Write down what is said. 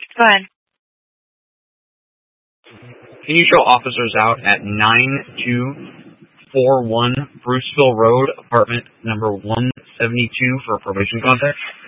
Go ahead. Can you show officers out at 9241 Bruceville Road, apartment number 172 for a probation contact?